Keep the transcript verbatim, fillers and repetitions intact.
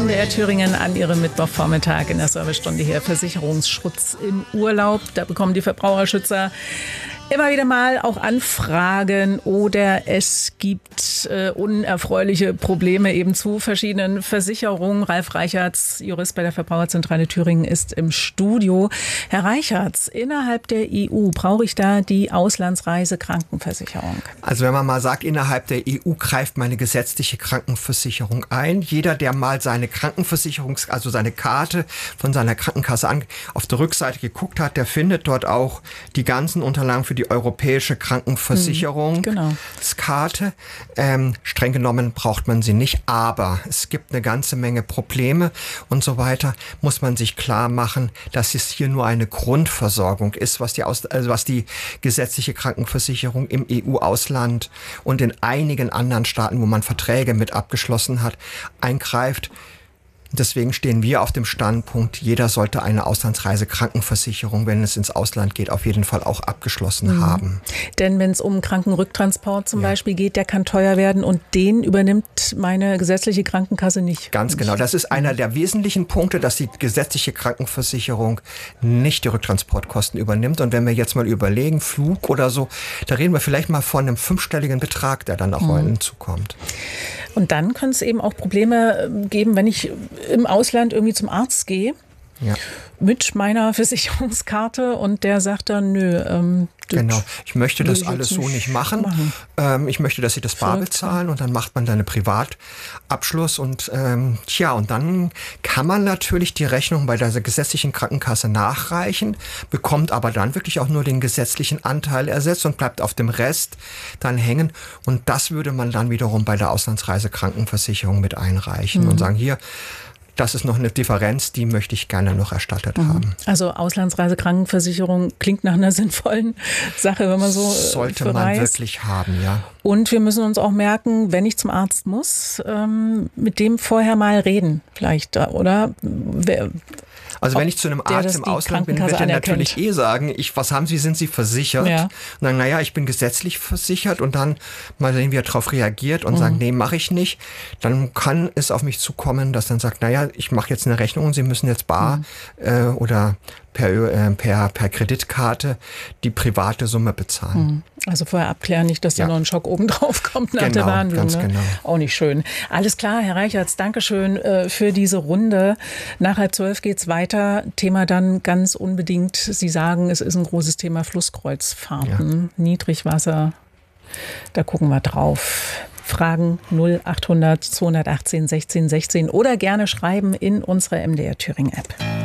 M D R Thüringen an Ihrem Mittwochvormittag in der Servicestunde hier. Versicherungsschutz im Urlaub. Da bekommen die Verbraucherschützer immer wieder mal auch Anfragen oder es gibt äh, unerfreuliche Probleme eben zu verschiedenen Versicherungen. Ralf Reichertz, Jurist bei der Verbraucherzentrale Thüringen, ist im Studio. Herr Reichertz, innerhalb der E U brauche ich da die Auslandsreisekrankenversicherung? Also wenn man mal sagt, innerhalb der E U greift meine gesetzliche Krankenversicherung ein. Jeder, der mal seine Krankenversicherung, also seine Karte von seiner Krankenkasse an, auf der Rückseite geguckt hat, der findet dort auch die ganzen Unterlagen für die europäische Krankenversicherung. Genau. Karte. Ähm, streng genommen braucht man sie nicht, aber es gibt eine ganze Menge Probleme und so weiter. Muss man sich klar machen, dass es hier nur eine Grundversorgung ist, was die, Aus also was die gesetzliche Krankenversicherung im E U-Ausland und in einigen anderen Staaten, wo man Verträge mit abgeschlossen hat, eingreift. Deswegen stehen wir auf dem Standpunkt, jeder sollte eine Auslandsreisekrankenversicherung, wenn es ins Ausland geht, auf jeden Fall auch abgeschlossen mhm. haben. Denn wenn es um Krankenrücktransport zum ja. Beispiel geht, der kann teuer werden und den übernimmt meine gesetzliche Krankenkasse nicht. Ganz genau. Das ist einer der wesentlichen Punkte, dass die gesetzliche Krankenversicherung nicht die Rücktransportkosten übernimmt. Und wenn wir jetzt mal überlegen, Flug oder so, da reden wir vielleicht mal von einem fünfstelligen Betrag, der dann auch mhm. hinzukommt. Und dann können es eben auch Probleme geben, wenn ich im Ausland irgendwie zum Arzt gehe. Ja. Mit meiner Versicherungskarte und der sagt dann, nö. Ähm, genau, ich möchte das alles so nicht machen. machen. Ähm, ich möchte, dass Sie das bar bezahlen und dann macht man dann einen Privatabschluss und ähm, tja, und dann kann man natürlich die Rechnung bei der gesetzlichen Krankenkasse nachreichen, bekommt aber dann wirklich auch nur den gesetzlichen Anteil ersetzt und bleibt auf dem Rest dann hängen und das würde man dann wiederum bei der Auslandsreisekrankenversicherung mit einreichen mhm. und sagen, hier, das ist noch eine Differenz, die möchte ich gerne noch erstattet mhm. haben. Also Auslandsreisekrankenversicherung klingt nach einer sinnvollen Sache, wenn man so sollte verreist. Man wirklich haben, ja. Und wir müssen uns auch merken, wenn ich zum Arzt muss, ähm, mit dem vorher mal reden, vielleicht, oder? Wer, Also wenn ich zu einem Arzt im Ausland bin, wird er natürlich eh sagen, ich, was haben Sie, sind Sie versichert? Ja. Und dann, naja, ich bin gesetzlich versichert und dann mal sehen, wie er darauf reagiert und mhm. sagt, nee, mache ich nicht. Dann kann es auf mich zukommen, dass dann sagt, naja, ich mache jetzt eine Rechnung und Sie müssen jetzt bar mhm. äh, oder per, äh, per, per Kreditkarte die private Summe bezahlen. Also vorher abklären, nicht, dass ja. da noch ein Schock obendrauf kommt nach genau, der Behandlung. Ganz ne? genau. Auch nicht schön. Alles klar, Herr Reichertz, Dankeschön äh, für diese Runde. Nach halb zwölf geht's weiter. Thema dann ganz unbedingt, Sie sagen, es ist ein großes Thema Flusskreuzfahrten, ja. Niedrigwasser. Da gucken wir drauf. Fragen null achthundert zweihundertachtzehn sechzehn sechzehn oder gerne schreiben in unsere M D R Thüringen App.